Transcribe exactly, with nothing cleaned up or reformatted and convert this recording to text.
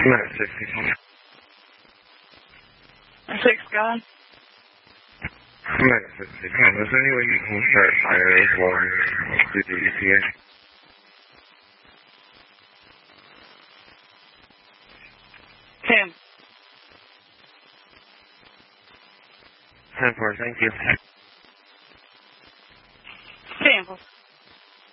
No, sixty-four. Six gone. No, sixty-four. Is there any way you can start fire as well as the E P A? Ten. ten four, thank you. Ten.